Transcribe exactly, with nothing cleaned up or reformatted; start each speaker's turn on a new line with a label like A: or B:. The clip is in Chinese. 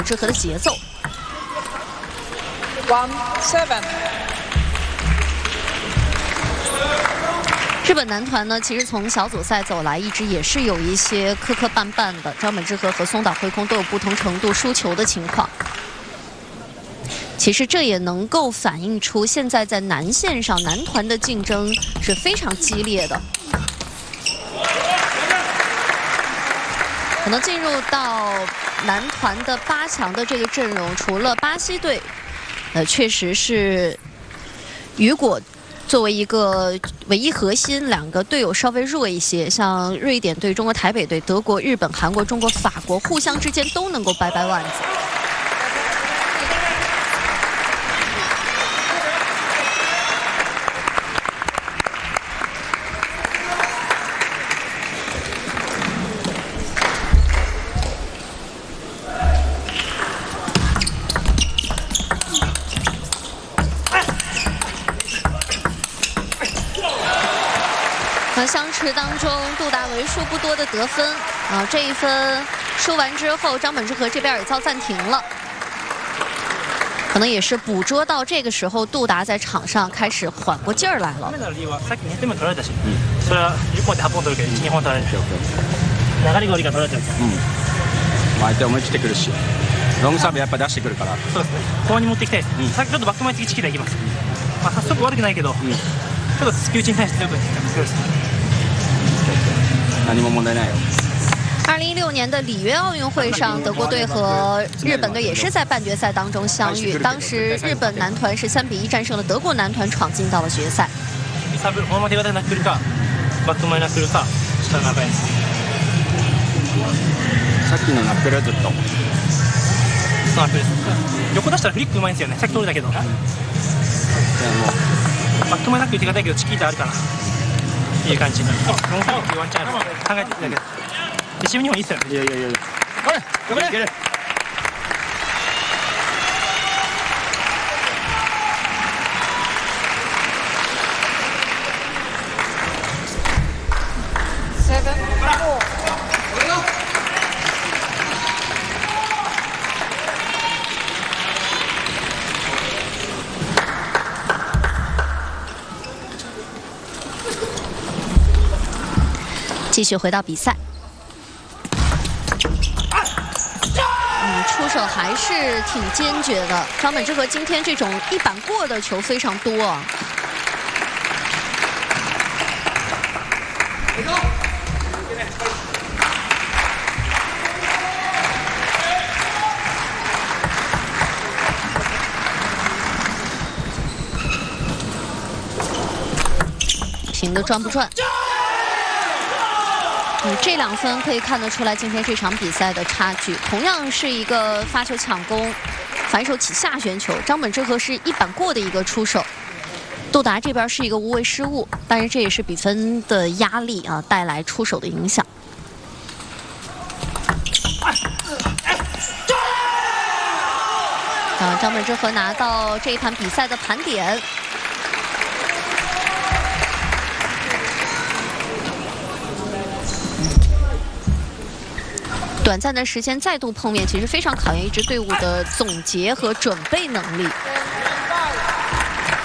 A: 之和的节奏。
B: One seven。
A: 日本男团呢，其实从小组赛走来，一直也是有一些磕磕绊绊的。张本智和和松岛辉空都有不同程度输球的情况。其实这也能够反映出现在在男线上男团的竞争是非常激烈的。可能进入到男团的八强的这个阵容，除了巴西队，呃，确实是雨果。 作为一个唯一核心，两个队友稍微弱一些，像瑞典队、中国台北队、德国、日本、韩国、中国、法国，互相之间都能够掰掰腕子。相持当中，杜达为数不多的得分啊，这一分输完之后，张本智和这边也遭暂停了，可能也是捕捉到这个时候杜达在场上开始缓过劲儿来了。
C: 相手思い切ってくるし、ロングサーブやっぱ出してくるから。
D: そうですね。ここに持ってきたいです。さっきちょっとバック前チキチキでいきます。まあ早速悪くないけど、ちょっと突き打ちに対して強く強いです。
C: 何も問題ないよ。
A: 二零一六年的里约奥运会上，德国队和日本队也是在半决赛当中相遇。当时日本男团是三比一战胜了德国男团，闯进到了決賽。
D: サーブこのまま手堅くなってくるか、バック前なってくるか、下の中に。
C: さっきのナックルはずっと。
D: ナックルです。横出したらフリックうまいんですよね。さっき取れたけど。バック前なく手堅いけどチキータあるかな。いい感じに。ロンサーブワンチャンある。考えてきたけど。レシーブにもいいっすよね。
C: いやいやいや。おい、頑張れ。
A: 继续回到比赛，嗯，出手还是挺坚决的。张本智和今天这种一板过的球非常多啊。平的转不转？嗯，这两分可以看得出来今天这场比赛的差距。同样是一个发球抢攻，反手起下旋球，张本智和是一板过的一个出手，杜达这边是一个无谓失误，但是这也是比分的压力啊带来出手的影响。啊，张本智和拿到这一盘比赛的盘点。短暂的时间再度碰面，其实非常考验一支队伍的总结和准备能力。